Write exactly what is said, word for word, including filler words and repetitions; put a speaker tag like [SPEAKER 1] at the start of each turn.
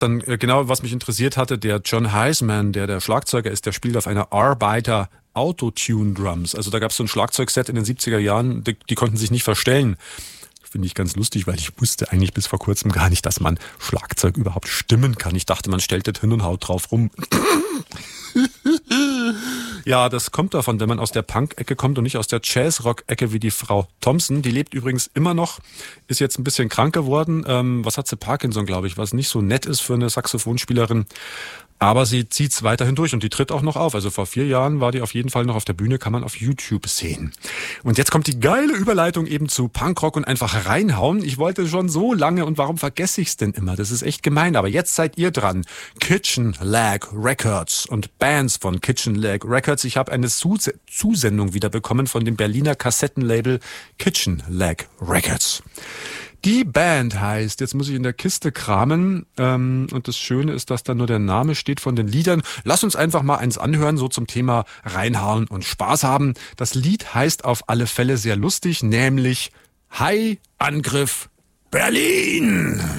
[SPEAKER 1] Dann äh, genau, was mich interessiert hatte, der John Heisman, der der Schlagzeuger ist, der spielt auf einer Arbeiter Autotune Drums. Also da gab es so ein Schlagzeugset in den siebziger Jahren, die, die konnten sich nicht verstellen. Finde ich ganz lustig, weil ich wusste eigentlich bis vor kurzem gar nicht, dass man Schlagzeug überhaupt stimmen kann. Ich dachte, man stellt das hin und haut drauf rum. Ja, das kommt davon, wenn man aus der Punk-Ecke kommt und nicht aus der Jazz-Rock-Ecke wie die Frau Thompson. Die lebt übrigens immer noch, ist jetzt ein bisschen krank geworden. Ähm, was hat sie? Parkinson, glaube ich, was nicht so nett ist für eine Saxophonspielerin. Aber sie zieht's weiterhin durch und die tritt auch noch auf. Also vor vier Jahren war die auf jeden Fall noch auf der Bühne, kann man auf YouTube sehen. Und jetzt kommt die geile Überleitung eben zu Punkrock und einfach reinhauen. Ich wollte schon so lange und warum vergesse ich's denn immer? Das ist echt gemein, aber jetzt seid ihr dran. Kitchen Lag Records und Bands von Kitchen Lag Records. Ich habe eine Zus- Zusendung wieder bekommen von dem Berliner Kassettenlabel Kitchen Lag Records. Die Band heißt, jetzt muss ich in der Kiste kramen, ähm, und das Schöne ist, dass da nur der Name steht von den Liedern. Lass uns einfach mal eins anhören, so zum Thema reinhauen und Spaß haben. Das Lied heißt auf alle Fälle sehr lustig, nämlich Hai Angriff Berlin.